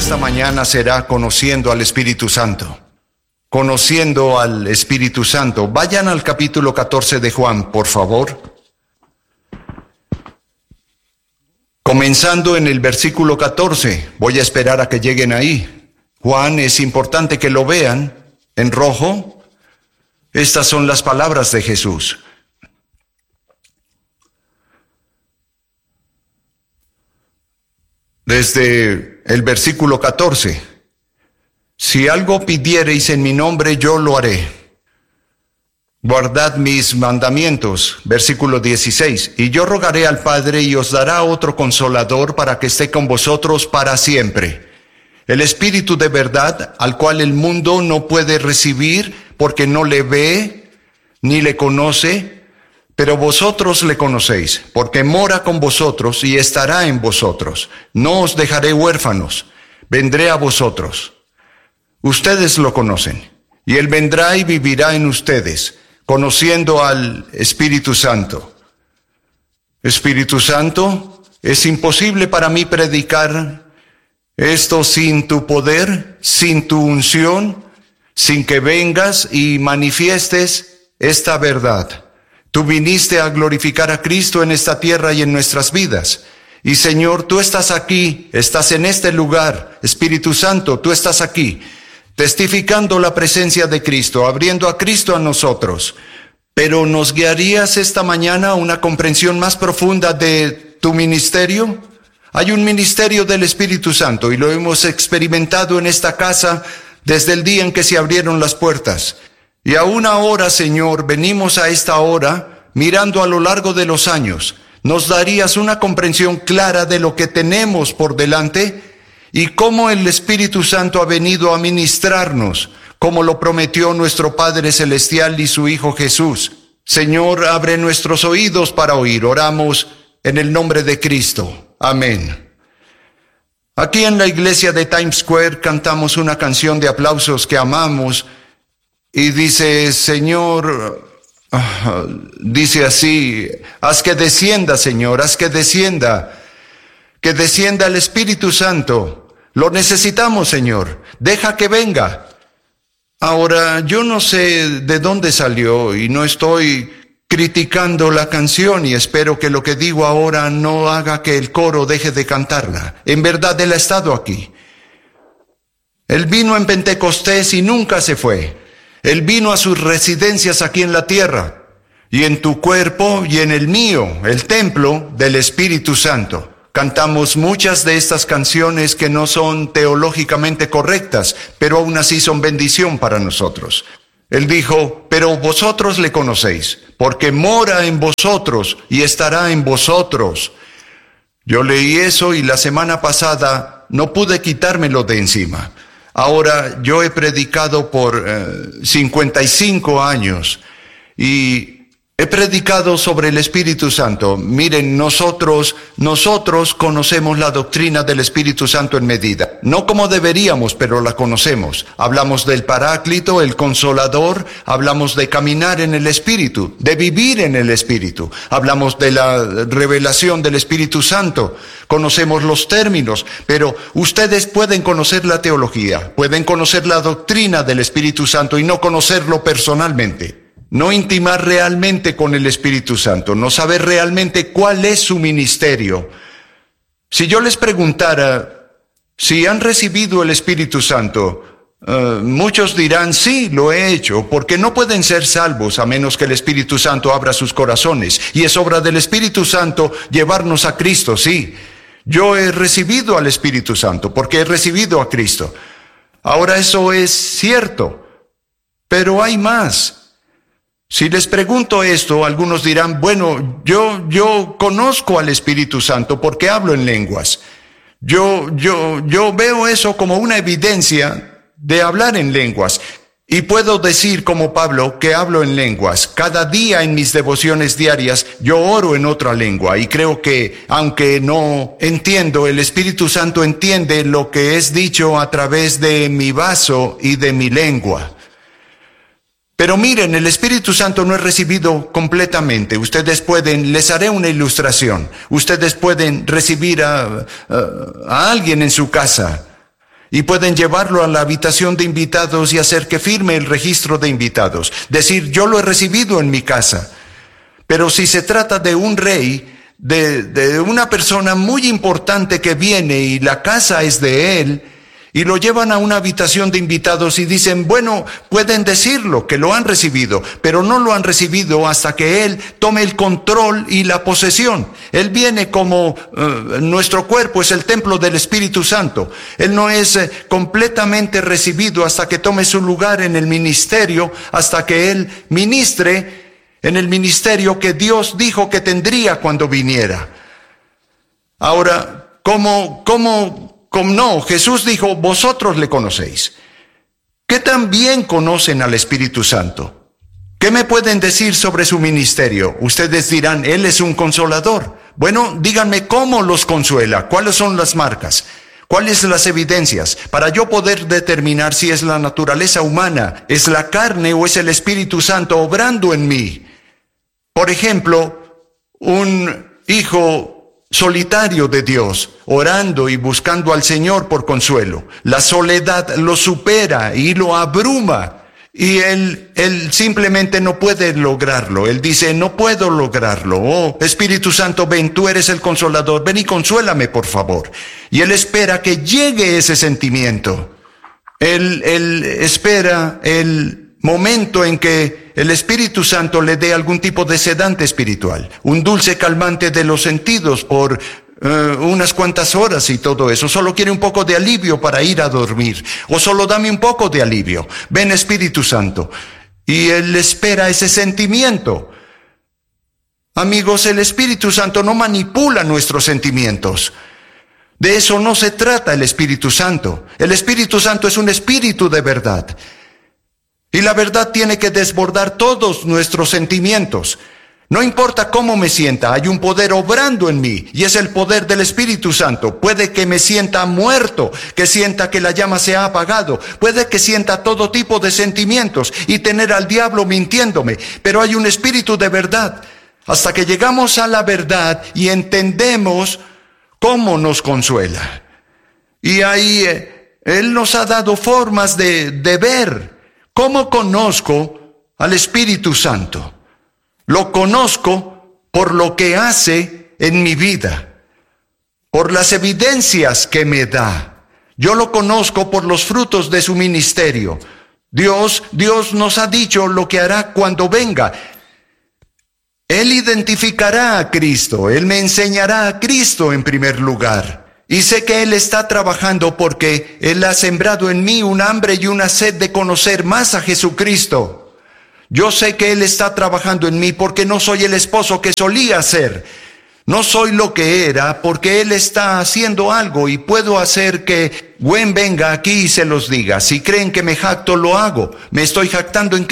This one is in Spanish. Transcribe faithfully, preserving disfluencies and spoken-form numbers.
esta mañana será conociendo al Espíritu Santo. Conociendo al Espíritu Santo. Vayan al capítulo catorce de Juan, por favor. Comenzando en el versículo catorce. Voy a esperar a que lleguen ahí. Juan, es importante que lo vean en rojo. Estas son las palabras de Jesús. Desde el versículo catorce. Si algo pidiereis en mi nombre, yo lo haré. Guardad mis mandamientos. Versículo dieciséis. Y yo rogaré al Padre y os dará otro consolador para que esté con vosotros para siempre. El Espíritu de verdad, al cual el mundo no puede recibir porque no le ve ni le conoce, pero vosotros le conocéis, porque mora con vosotros y estará en vosotros. No os dejaré huérfanos, vendré a vosotros. Ustedes lo conocen, y Él vendrá y vivirá en ustedes, conociendo al Espíritu Santo. Espíritu Santo, es imposible para mí predicar esto sin tu poder, sin tu unción, sin que vengas y manifiestes esta verdad. Tú viniste a glorificar a Cristo en esta tierra y en nuestras vidas. Y Señor, tú estás aquí, estás en este lugar. Espíritu Santo, tú estás aquí, testificando la presencia de Cristo, abriendo a Cristo a nosotros. Pero ¿nos guiarías esta mañana a una comprensión más profunda de tu ministerio? Hay un ministerio del Espíritu Santo y lo hemos experimentado en esta casa desde el día en que se abrieron las puertas. Y aún ahora, Señor, venimos a esta hora mirando a lo largo de los años. ¿Nos darías una comprensión clara de lo que tenemos por delante y cómo el Espíritu Santo ha venido a ministrarnos, como lo prometió nuestro Padre Celestial y su Hijo Jesús? Señor, abre nuestros oídos para oír. Oramos en el nombre de Cristo. Amén. Aquí en la iglesia de Times Square cantamos una canción de aplausos que amamos. Y dice, Señor, uh, dice así, haz que descienda, Señor, haz que descienda, que descienda el Espíritu Santo. Lo necesitamos, Señor, deja que venga. Ahora, yo no sé de dónde salió y no estoy criticando la canción y espero que lo que digo ahora no haga que el coro deje de cantarla. En verdad, Él ha estado aquí. Él vino en Pentecostés y nunca se fue. Él vino a sus residencias aquí en la tierra, y en tu cuerpo y en el mío, el templo del Espíritu Santo. Cantamos muchas de estas canciones que no son teológicamente correctas, pero aún así son bendición para nosotros. Él dijo, pero vosotros le conocéis, porque mora en vosotros y estará en vosotros. Yo leí eso y la semana pasada no pude quitármelo de encima. Ahora, yo he predicado por eh, cincuenta y cinco años y he predicado sobre el Espíritu Santo. Miren, nosotros, nosotros conocemos la doctrina del Espíritu Santo en medida. No como deberíamos, pero la conocemos. Hablamos del Paráclito, el Consolador. Hablamos de caminar en el Espíritu, de vivir en el Espíritu. Hablamos de la revelación del Espíritu Santo. Conocemos los términos, pero ustedes pueden conocer la teología, pueden conocer la doctrina del Espíritu Santo y no conocerlo personalmente. No intimar realmente con el Espíritu Santo, no saber realmente cuál es su ministerio. Si yo les preguntara si han recibido el Espíritu Santo, uh, muchos dirán, sí, lo he hecho, porque no pueden ser salvos a menos que el Espíritu Santo abra sus corazones. Y es obra del Espíritu Santo llevarnos a Cristo, sí. Yo he recibido al Espíritu Santo porque he recibido a Cristo. Ahora eso es cierto, pero hay más. Si les pregunto esto, algunos dirán, bueno, yo, yo conozco al Espíritu Santo porque hablo en lenguas. Yo, yo, yo veo eso como una evidencia de hablar en lenguas. Y puedo decir como Pablo que hablo en lenguas. Cada día en mis devociones diarias yo oro en otra lengua y creo que aunque no entiendo, el Espíritu Santo entiende lo que es dicho a través de mi vaso y de mi lengua. Pero miren, el Espíritu Santo no es recibido completamente. Ustedes pueden, les haré una ilustración. Ustedes pueden recibir a, a, a alguien en su casa Y pueden llevarlo a la habitación de invitados y hacer que firme el registro de invitados. Decir, yo lo he recibido en mi casa. Pero si se trata de un rey, de, de una persona muy importante que viene y la casa es de él, y lo llevan a una habitación de invitados y dicen, bueno, pueden decirlo, que lo han recibido, pero no lo han recibido hasta que Él tome el control y la posesión. Él viene como uh, nuestro cuerpo es el templo del Espíritu Santo. Él no es uh, completamente recibido hasta que tome su lugar en el ministerio, hasta que Él ministre en el ministerio que Dios dijo que tendría cuando viniera. Ahora, ¿cómo, cómo Como no, Jesús dijo, vosotros le conocéis. ¿Qué tan bien conocen al Espíritu Santo? ¿Qué me pueden decir sobre su ministerio? Ustedes dirán, Él es un consolador. Bueno, díganme cómo los consuela, cuáles son las marcas, cuáles son las evidencias, para yo poder determinar si es la naturaleza humana, es la carne o es el Espíritu Santo obrando en mí. Por ejemplo, un hijo solitario de Dios, orando y buscando al Señor por consuelo. La soledad lo supera y lo abruma, y él, él simplemente no puede lograrlo. Él dice, no puedo lograrlo. Oh, Espíritu Santo, ven, tú eres el consolador, ven y consuélame, por favor. Y él espera que llegue ese sentimiento. Él, él espera el momento en que el Espíritu Santo le dé algún tipo de sedante espiritual, un dulce calmante de los sentidos por uh, unas cuantas horas y todo eso. Solo quiere un poco de alivio para ir a dormir, o solo dame un poco de alivio. Ven, Espíritu Santo. Y Él espera ese sentimiento. Amigos, el Espíritu Santo no manipula nuestros sentimientos. De eso no se trata el Espíritu Santo. El Espíritu Santo es un espíritu de verdad. Y la verdad tiene que desbordar todos nuestros sentimientos. No importa cómo me sienta, hay un poder obrando en mí, y es el poder del Espíritu Santo. Puede que me sienta muerto, que sienta que la llama se ha apagado, puede que sienta todo tipo de sentimientos y tener al diablo mintiéndome, pero hay un espíritu de verdad. Hasta que llegamos a la verdad y entendemos cómo nos consuela. Y ahí eh, Él nos ha dado formas de, de ver. ¿Cómo conozco al Espíritu Santo? Lo conozco por lo que hace en mi vida, por las evidencias que me da. Yo lo conozco por los frutos de su ministerio. Dios, Dios nos ha dicho lo que hará cuando venga. Él identificará a Cristo, Él me enseñará a Cristo en primer lugar. Y sé que Él está trabajando porque Él ha sembrado en mí un hambre y una sed de conocer más a Jesucristo. Yo sé que Él está trabajando en mí porque no soy el esposo que solía ser. No soy lo que era porque Él está haciendo algo y puedo hacer que Gwen venga aquí y se los diga. Si creen que me jacto, lo hago. Me estoy jactando en Cristo.